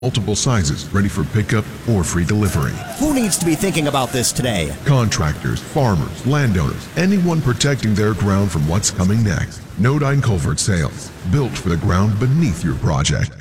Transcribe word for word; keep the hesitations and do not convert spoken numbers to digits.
Multiple sizes, ready for pickup or free delivery. Who needs to be thinking about this today? Contractors, farmers, landowners, anyone protecting their ground from what's coming next. Nodine Culvert Sales, built for the ground beneath your project.